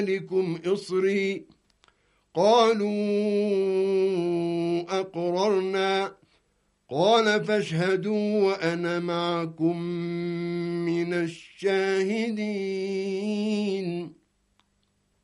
لكم إصري قالوا أقررنا قال فاشهدوا وأنا معكم من الشاهدين